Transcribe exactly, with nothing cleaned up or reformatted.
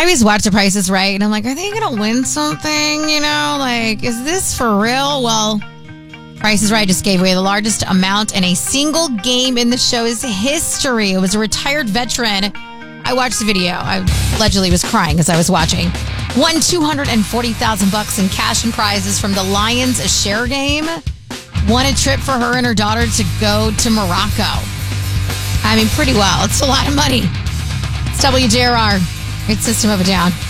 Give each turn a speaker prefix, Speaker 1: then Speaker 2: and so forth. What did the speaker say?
Speaker 1: I always watch The Price is Right, and I'm like, are they going to win something? You know, like, is this for real? Well, Price is Right just gave away the largest amount in a single game in the show's history. It was a retired veteran. I watched the video. I allegedly was crying as I was watching. Won two hundred forty thousand bucks in cash and prizes from the Lions share game. Won a trip for her and her daughter to go to Morocco. I mean, pretty well. It's a lot of money. It's W J R R. Great System of a Down.